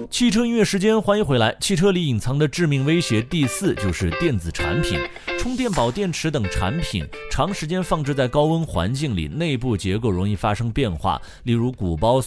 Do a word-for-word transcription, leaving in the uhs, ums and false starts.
汽车音乐时间，欢迎回来。汽车里隐藏的致命威胁第四就是电子产品。充电宝、电池等产品长时间放置在高温环境里，内部结构容易发生变化，例如鼓包